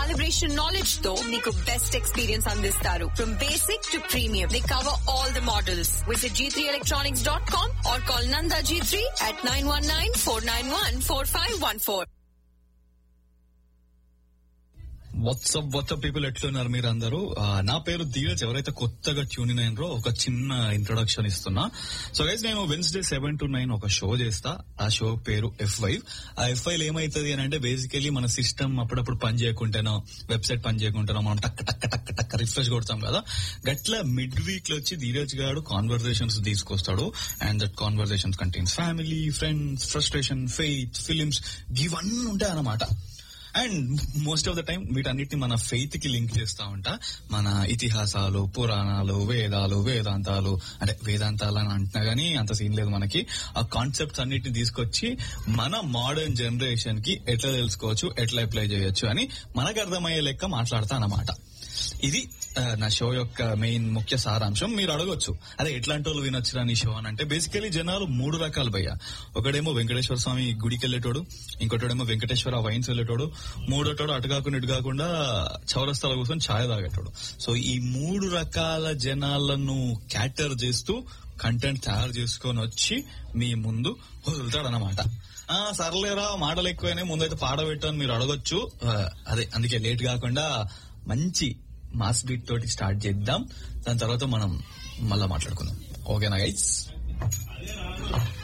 calibration knowledge తో మీకు best experience అందిస్తారు. From basic to premium, they cover all the models. Visit g3electronics.com or call Nanda G3 at 919-491-4514. WhatsApp people ఎట్లున్నారు మీరు అందరూ? నా పేరు ధీరజ్. ఎవరైతే కొత్తగా ట్యూన్ ఇన్ అయినరో ఒక చిన్న ఇంట్రొడక్షన్ ఇస్తున్నా. సో గైస్, నేను Wednesday 7 to 9 ఒక షో చేస్తా. ఆ షో పేరు F5. ఆ F5 ఏమైతుంది అని అంటే బేసికలీ మన సిస్టమ్ అప్పుడప్పుడు పని చేయకుంటేనో, వెబ్సైట్ పని చేయకుంటేనో మనం టక్ రిఫ్రెష్ కొడతాం కదా. గట్ల మిడ్ వీక్ లో వచ్చి ధీరజ్ గారు కాన్వర్సేషన్స్ తీసుకొస్తాడు. And that conversations contains family, friends, frustration, faith, films, ఇవన్నీ ఉంటాయి అన్నమాట. And most of the time వీటన్నిటిని మన ఫెయిత్ కి లింక్ చేస్తా ఉంటా. మన ఇతిహాసాలు, పురాణాలు, వేదాలు, వేదాంతాలు, అంటే వేదాంతాలు అని అంటున్నా గానీ అంత సీన్ లేదు మనకి. ఆ కాన్సెప్ట్స్ అన్నిటిని తీసుకొచ్చి మన మోడర్న్ జనరేషన్ కి ఎట్లా తెలుసుకోవచ్చు, ఎట్లా అప్లై చేయొచ్చు అని మనకు అర్థమయ్యే లెక్క మాట్లాడతా అన్నమాట. ఇది నా షో యొక్క మెయిన్ ముఖ్య సారాంశం. మీరు అడగొచ్చు, అదే ఎట్లాంటి వాళ్ళు వినొచ్చురా నీ షో అని అంటే, బేసికలీ జనాలు 3 రకాలు భయ్యా. ఒకడేమో వెంకటేశ్వర స్వామి గుడికి వెళ్ళేటోడు, ఇంకోటోడేమో వెంకటేశ్వర వైన్స్ వెళ్ళేటోడు, మూడోటోడు అటు కాకుండా ఇటు కాకుండా చౌరస్తాల కూర్చొని ఛాయ్ తాగేటోడు. సో ఈ 3 రకాల జనాలను క్యాటర్ చేస్తూ కంటెంట్ తయారు చేసుకొని వచ్చి మీ ముందు వదులుతాడనమాట. సర్లేరా మాటలు ఎక్కువైనా ముందైతే పాడబెట్టాను మీరు అడగొచ్చు. అదే అందుకే లేట్ కాకుండా మంచి మాస్ బీట్ తోటి స్టార్ట్ చేద్దాం. దాని తర్వాత మనం మళ్ళా మాట్లాడుకుందాం. ఓకేనా గైస్?